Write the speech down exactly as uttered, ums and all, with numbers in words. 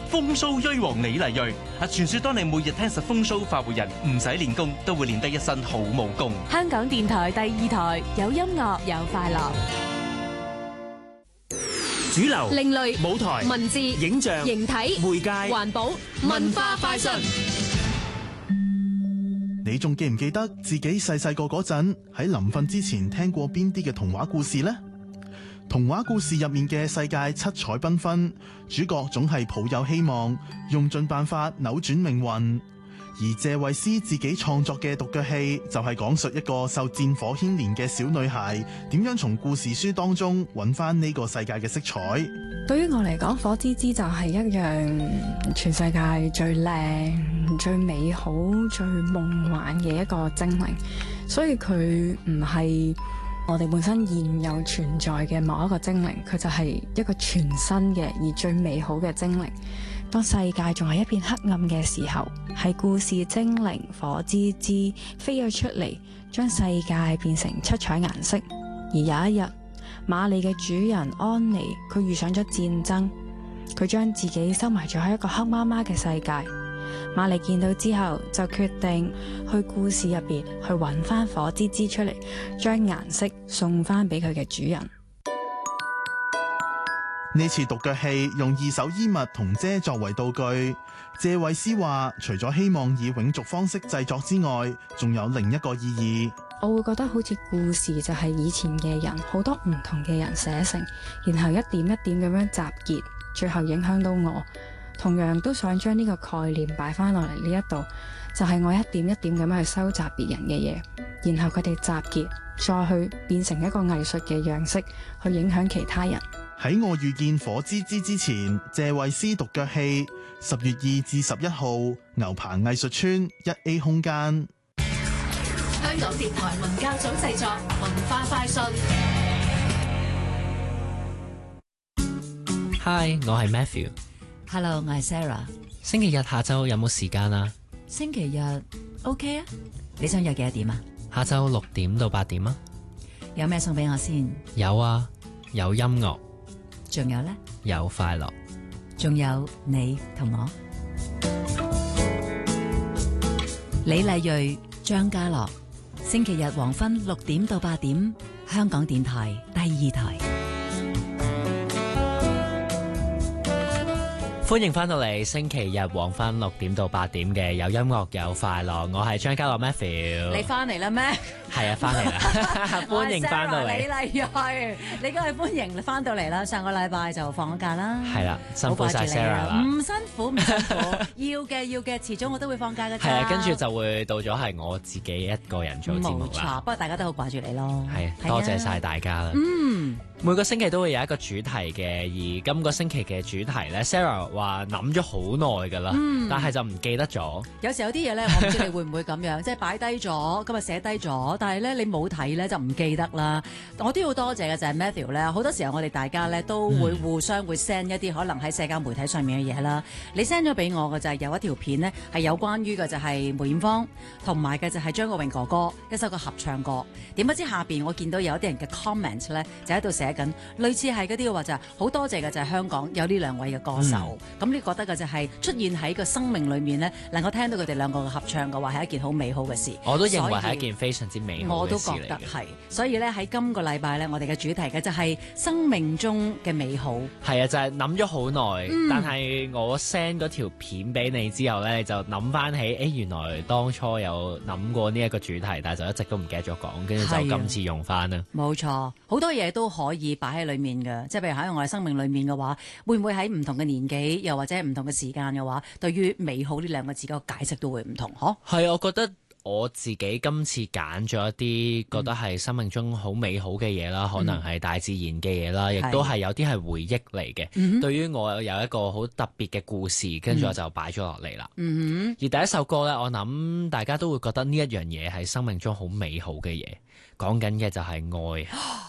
風騷衰王李麗蕊啊！傳說當你每日聽實風騷快活人，唔使練功都會練得一身好武功。 香港電台第二台有音樂有快樂， 主流、 另類、 舞台、 文字、 影像、 形體、 媒介、 環保、文化快訊。 你仲記唔記得自己細細個嗰陣喺臨瞓之前聽過邊啲嘅童話故事呢？童話故事入面嘅世界七彩繽紛，主角總係抱有希望，用盡辦法扭轉命運。而謝慧思自己創作嘅獨腳戲就係講述一個受戰火牽連嘅小女孩點樣從故事書當中揾翻呢個世界嘅色彩。 對於我嚟講，火之之就係一樣全世界最靚、最美好、最夢幻嘅一個精靈，所以佢唔係我哋本身現有存在嘅某一個精靈，佢就係一個全新嘅而最美好嘅精靈。當世界仲係一片黑暗嘅時候，係故事精靈火之之飛咗出嚟，將世界變成七彩顏色。而有一日，瑪麗嘅主人安妮，佢遇上咗戰爭，佢將自己收埋咗喺一個黑媽媽嘅世界。瑪麗見到之後，就決定去故事入邊去揾翻火之之出嚟，將顏色送翻俾佢嘅主人。 呢次獨腳戲用二手衣物同遮作為道具。謝慧思話，除咗希望以永續方式製作之外，仲有另一個意義。 我會覺得好似故事就係以前嘅人，好多唔同嘅人寫成，然後一點一點咁樣集結，最後影響到我。同樣都想將呢個概念擺翻落嚟呢一度，就係我一點一點咁樣去收集別人嘅嘢，然後佢哋集結，再去變成一個藝術嘅樣式，去影響其他人。 喺我遇見火之之之前，謝慧思獨腳戲十月二至十一號牛棚藝術村一 A 空間。 香港電台文教組製作文化快訊。 Hi， 我係 Matthew。Hello， 我係 Sarah。 星期日下晝有冇時間啊？ 星期日 OK 啊？你想約幾多點啊？ 下晝六點到八點啊？ 有咩送俾我先？ 有啊，有音樂。 仲有呢？ 有快樂。 仲有你同我。李麗蕊、張家樂，星期日黃昏六點到八點，香港電台第二台。 歡迎翻到嚟星期日黃昏六點到八點嘅有音樂有快樂，我係張家樂 Matthew。 你翻嚟啦咩？ 係啊，翻嚟啦！歡迎翻到嚟。 李麗蕊，你梗係歡迎你翻到嚟啦！上個禮拜就放咗假啦。 係啦，辛苦晒 Sarah 啦。 唔辛苦，唔辛苦。要嘅要嘅，遲早我都會放假嘅。 係啊，跟住就會到咗係我自己一個人做節目啦。 冇錯，不過大家都好掛住你咯。 係，多謝晒大家啦。 嗯。 每個星期都會有一個主題嘅，而今個星期嘅主題咧 ，Sarah 話諗咗好耐㗎啦，嗯、但係就唔記得咗。 有時有啲嘢咧，我唔知你會唔會咁樣，即係擺低咗，今日寫低咗，但係咧你冇睇咧就唔記得啦。我都要多謝嘅就係 Matthew 咧，好多時候我哋大家咧都會互相會 send 一啲可能喺社交媒體上面嘅嘢啦。嗯、你 send 咗俾我嘅就係有一條片呢，係有關於嘅就係梅艷芳同埋嘅就係張國榮哥哥一首個合唱歌。點不知下邊我見到有一啲人嘅 comment 咧，就喺度寫緊類似係嗰啲嘅話就係好多謝嘅就係香港有呢兩位嘅歌手。咁、嗯、你覺得嘅就係出現喺個生命裏面呢，能夠聽到佢哋兩個嘅合唱嘅話係一件好美好嘅事。 我都認為係一件非常之美好嘅事嚟嘅。我都覺得係。所以咧喺今個禮拜咧，我哋嘅主題嘅就係生命中嘅美好。 係啊，就係諗咗好耐， 嗯、 但係我 send 嗰條片俾你之後咧，你就諗翻起，誒、欸、原來當初有諗過呢一個主題，但係就一直都唔記得咗講，跟住就今次用翻啦。 冇錯，好多嘢都可以擺喺裏面嘅，即係譬如喺我哋生命裏面嘅話，會唔會喺唔同嘅年紀，又或者唔同嘅時間嘅話，對於美好呢兩個字嘅解釋都會唔同，嗬？ 係啊，我覺得。我自己今次揀咗一啲覺得係生命中好美好嘅嘢啦，嗯、可能係大自然嘅嘢啦，亦都係有啲係回憶嚟嘅。嗯、對於我有一個好特別嘅故事，跟住我就擺咗落嚟啦。嗯、而第一首歌呢，我諗大家都會覺得呢一樣嘢係生命中好美好嘅嘢，講緊嘅就係愛。